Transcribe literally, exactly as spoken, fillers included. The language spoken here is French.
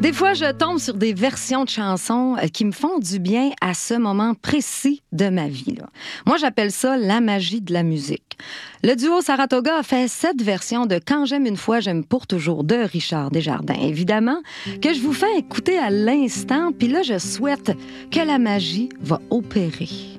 Des fois, je tombe sur des versions de chansons qui me font du bien à ce moment précis de ma vie, là. Moi, j'appelle ça la magie de la musique. Le duo Saratoga a fait cette version de Quand j'aime une fois, j'aime pour toujours de Richard Desjardins, évidemment, que je vous fais écouter à l'instant. Puis là, je souhaite que la magie va opérer.